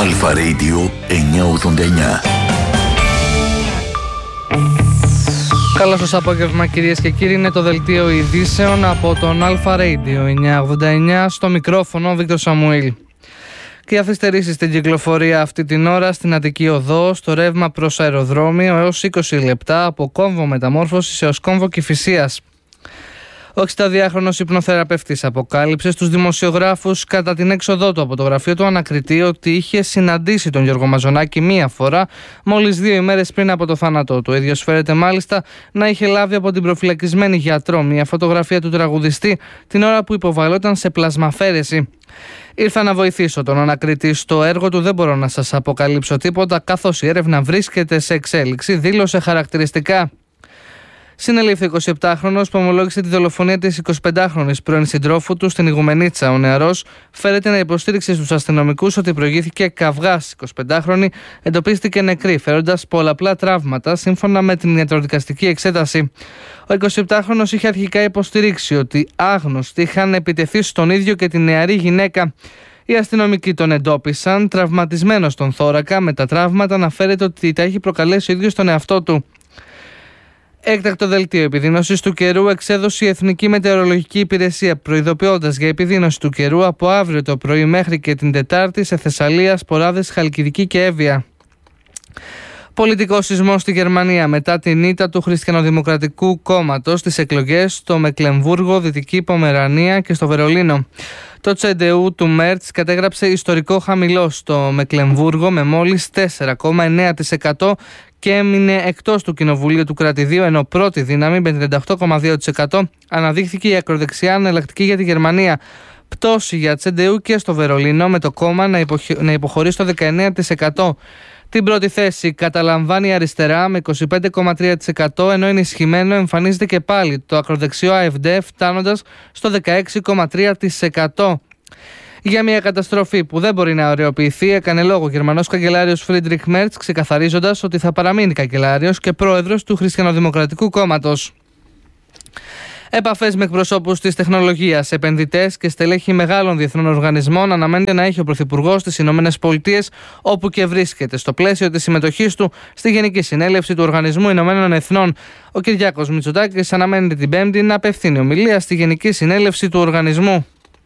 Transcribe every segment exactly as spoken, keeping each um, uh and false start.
Αλφα Radio εννιακόσια ογδόντα εννιά. Καλό σας απόγευμα κυρίες και κύριοι, είναι το δελτίο ειδήσεων από τον Αλφα Radio εννιακόσια ογδόντα εννιά, στο μικρόφωνο Βίκτορ Σαμουήλ. Και αφυστερήσεις στην κυκλοφορία αυτή την ώρα στην Αττική Οδό, στο ρεύμα προς αεροδρόμιο έως είκοσι λεπτά από κόμβο Μεταμόρφωσης έως κόμβο Κηφισίας. Ο εξηνταδυάχρονος υπνοθεραπευτής αποκάλυψε στους δημοσιογράφους κατά την έξοδό του από το γραφείο του ανακριτή ότι είχε συναντήσει τον Γιώργο Μαζονάκη μία φορά μόλις δύο ημέρες πριν από το θάνατό του. Ο ίδιος φέρεται μάλιστα να είχε λάβει από την προφυλακισμένη γιατρό μία φωτογραφία του τραγουδιστή την ώρα που υποβαλλόταν σε πλασμαφέρεση. Ήρθα να βοηθήσω τον ανακριτή στο έργο του, δεν μπορώ να σας αποκαλύψω τίποτα καθώς η έρευνα βρίσκεται σε εξέλιξη, δήλωσε χαρακτηριστικά. Συνελήφθη ο εικοσιεπτάχρονος που ομολόγησε τη δολοφονία της εικοσιπεντάχρονης πρώην συντρόφου του στην Ηγουμενίτσα. Ο νεαρός φέρεται να υποστήριξε στους αστυνομικούς ότι προηγήθηκε καυγάς. Η εικοσιπεντάχρονη εντοπίστηκε νεκρή, φέροντας πολλαπλά τραύματα σύμφωνα με την ιατροδικαστική εξέταση. Ο εικοσιεπτάχρονος είχε αρχικά υποστηρίξει ότι άγνωστοι είχαν επιτεθεί στον ίδιο και τη νεαρή γυναίκα. Οι αστυνομικοί τον εντόπισαν τραυματισμένο στον θώρακα. Με τα τραύματα αναφέρεται ότι τα έχει προκαλέσει ο ίδιος τον εαυτό του. Έκτακτο δελτίο επιδείνωσης του καιρού εξέδωσε η Εθνική Μετεωρολογική Υπηρεσία, προειδοποιώντας για επιδείνωση του καιρού από αύριο το πρωί μέχρι και την Τετάρτη σε Θεσσαλία, Σποράδες, Χαλκιδική και Εύβοια. Πολιτικός σεισμός στη Γερμανία μετά την ήττα του Χριστιανοδημοκρατικού Κόμματος στις εκλογές στο Μεκλεμβούργο, Δυτική Πομερανία και στο Βερολίνο. Το Τσεντεού του Μέρτς κατέγραψε ιστορικό χαμηλό στο Μεκλεμβούργο με μόλις τέσσερα κόμμα εννέα τοις εκατό και έμεινε εκτός του Κοινοβουλίου του Κρατηδίου, ενώ πρώτη δύναμη με τριάντα οκτώ κόμμα δύο τοις εκατό αναδείχθηκε η ακροδεξιά εναλλακτική για τη Γερμανία. Πτώση για Τσεντεού και στο Βερολίνο, με το κόμμα να, υποχ... να υποχωρεί στο δεκαεννέα τοις εκατό. Την πρώτη θέση καταλαμβάνει η αριστερά με είκοσι πέντε κόμμα τρία τοις εκατό, ενώ ενισχυμένο εμφανίζεται και πάλι το ακροδεξιό ΑΕΦΔ, φτάνοντας στο δεκαέξι κόμμα τρία τοις εκατό. Για μια καταστροφή που δεν μπορεί να ωρεοποιηθεί, έκανε λόγο ο Γερμανός καγκελάριος Φρίντριχ Μέρτς, ξεκαθαρίζοντας ότι θα παραμείνει καγκελάριος και πρόεδρος του Χριστιανοδημοκρατικού Κόμματος. Επαφές με εκπροσώπους της τεχνολογίας, επενδυτές και στελέχη μεγάλων διεθνών οργανισμών αναμένεται να έχει ο Πρωθυπουργός στις Ηνωμένες Πολιτείες, όπου και βρίσκεται, στο πλαίσιο της συμμετοχής του στη Γενική Συνέλευση του Οργανισμού Ηνωμένων Εθνών. Ο Κυριάκος Μητσοτάκης αναμένεται την Πέμπτη να απευθύνει ομιλία στη Γενική Συνέλευση του Οργανισμού.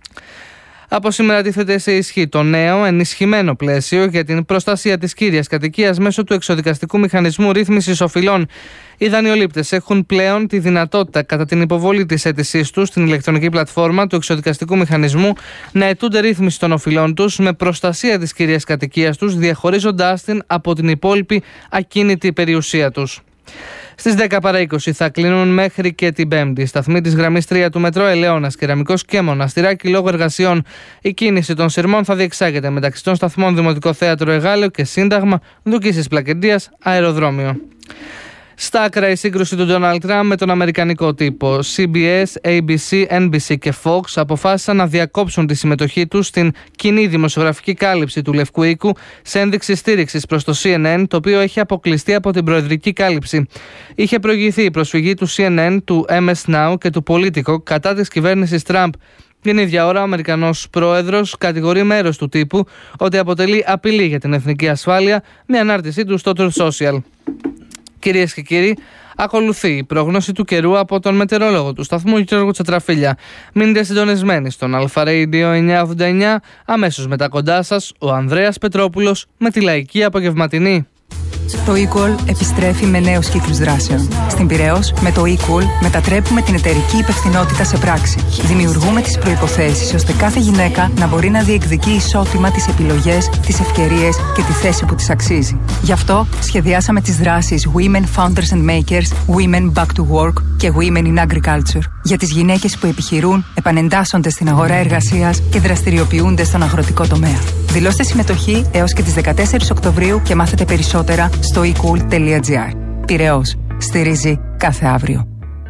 Από σήμερα τίθεται σε ισχύ το νέο ενισχυμένο πλαίσιο για την προστασία της κύριας κατοικίας μέσω του εξοδικαστικού μηχανισμού ρύθμισης οφειλών. Οι δανειολήπτες έχουν πλέον τη δυνατότητα, κατά την υποβολή της αίτησής τους στην ηλεκτρονική πλατφόρμα του εξοδικαστικού μηχανισμού, να αιτούνται ρύθμιση των οφειλών τους με προστασία της κύριας κατοικίας τους, διαχωρίζοντάς την από την υπόλοιπη ακίνητη περιουσία τους. Στις δέκα παρά είκοσι θα κλείνουν μέχρι και την Πέμπτη οι σταθμοί της γραμμής τρία του μετρό Ελαιώνας, Κεραμικός και Μοναστηράκι λόγω εργασιών. Η κίνηση των σειρμών θα διεξάγεται μεταξύ των σταθμών Δημοτικό Θέατρο Εγάλεο και Σύνταγμα, Δουκίσης Πλακεντίας, Αεροδρόμιο. Στα άκρα η σύγκρουση του Ντόναλντ Τραμπ με τον αμερικανικό τύπο. σι μπι ες, έι μπι σι, εν μπι σι και Fox αποφάσισαν να διακόψουν τη συμμετοχή τους στην κοινή δημοσιογραφική κάλυψη του Λευκού Οίκου σε ένδειξη στήριξης προς το σι εν εν, το οποίο έχει αποκλειστεί από την προεδρική κάλυψη. Είχε προηγηθεί η προσφυγή του σι εν εν, του εμ ες Now και του Politico κατά της κυβέρνησης Τραμπ. Την ίδια ώρα, ο Αμερικανός πρόεδρος κατηγορεί μέρος του τύπου ότι αποτελεί απειλή για την εθνική ασφάλεια με ανάρτησή του στο Truth Social. Κυρίες και κύριοι, ακολουθεί η πρόγνωση του καιρού από τον μετεωρολόγο του σταθμού Γιώργο Τσατραφίλια. Μείνετε συντονισμένοι στον Αλφα Radio εννιακόσια ογδόντα εννιά, αμέσως μετά κοντά σας ο Ανδρέας Πετρόπουλος με τη λαϊκή απογευματινή. Το eCall επιστρέφει με νέους κύκλους δράσεων. Στην Πειραιώς, με το eCall μετατρέπουμε την εταιρική υπευθυνότητα σε πράξη. Δημιουργούμε τις προϋποθέσεις ώστε κάθε γυναίκα να μπορεί να διεκδικεί ισότιμα τις επιλογές, τις ευκαιρίες και τη θέση που της αξίζει. Γι' αυτό σχεδιάσαμε τις δράσεις Women Founders and Makers, Women Back to Work και Women in Agriculture. Για τις γυναίκες που επιχειρούν, επανεντάσσονται στην αγορά εργασίας και δραστηριοποιούνται στον αγροτικό τομέα. Δηλώστε συμμετοχή έως και τις δεκατέσσερις Οκτωβρίου και μάθετε περισσότερα στο ecool τελεία gr. Πειραιώς. Στηρίζει κάθε αύριο.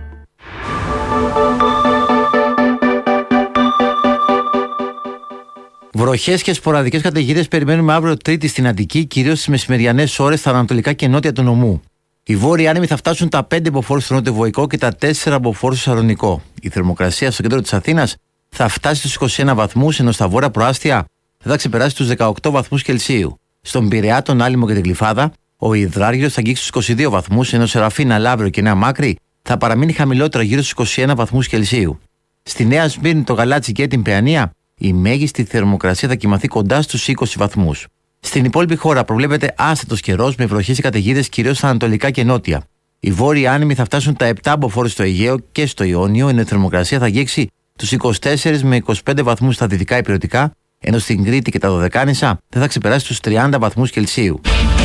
Βροχές και σποραδικές καταιγίδες περιμένουμε αύριο Τρίτη στην Αττική, κυρίως στις μεσημεριανές ώρες στα ανατολικά και νότια του νομού. Οι βόρειοι άνεμοι θα φτάσουν τα πέντε μποφόρ στο νότιο-βοϊκό και τα τέσσερα μποφόρ στο Σαλονικό. Η θερμοκρασία στο κέντρο της Αθήνας θα φτάσει στους είκοσι ένα βαθμούς, ενώ στα βόρεια προάστια θα ξεπεράσει τους δεκαοκτώ βαθμούς Κελσίου. Στον Πειραιά, τον Άλυμο και την Γλυφάδα, ο υδράργυρος θα αγγίξει τους είκοσι δύο βαθμούς, ενώ Σεραφείνα, Λαύριο και Νέα Μάκρη θα παραμείνει χαμηλότερο γύρω στους είκοσι ένα βαθμούς Κελσίου. Στη Νέα Σμύρνη, το Γαλάτσι και την Παιανία, η μέγιστη θερμοκρασία θα κοιμαθεί κοντά στους είκοσι βαθμούς. Στην υπόλοιπη χώρα προβλέπεται άστατος καιρός με βροχές και καταιγίδες κυρίως στα ανατολικά και νότια. Οι βόρειοι άνεμοι θα φτάσουν τα επτά μποφόρ στο Αιγαίο και στο Ιόνιο, ενώ η θερμοκρασία θα αγγίξει τους είκοσι τέσσερα με είκοσι πέντε βαθμούς στα δυτικά υπηρετικά, ενώ στην Κρήτη και τα Δωδεκάνησα δεν θα ξεπεράσει τους τριάντα βαθμούς Κελσίου.